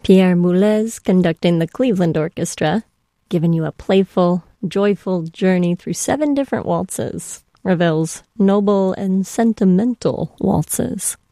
Pierre Boulez conducting the Cleveland Orchestra, giving you a playful, joyful journey through 7 different waltzes, Ravel's noble and sentimental waltzes.